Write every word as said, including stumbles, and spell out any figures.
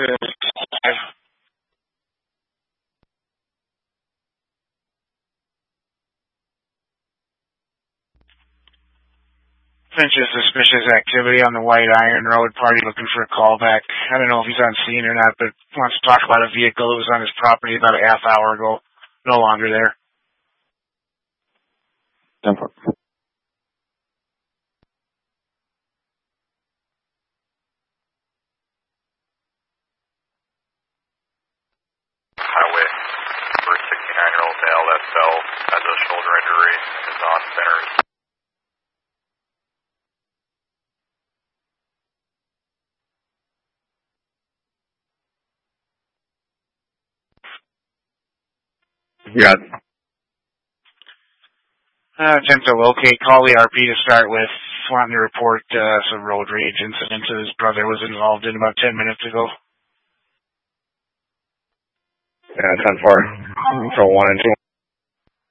Finch's suspicious activity on the White Iron Road. Party looking for a callback. I don't know if he's on scene or not, but wants to talk about a vehicle that was on his property about a half hour ago. No longer there. ten four. Highway. For a sixty-nine-year-old male that fell, has a shoulder injury, and is on centers. Yeah. Uh, attempt to locate, call the R P to start with. Wanting to report uh, some road rage incident that his brother was involved in about ten minutes ago. Yeah, ten four. So one and two.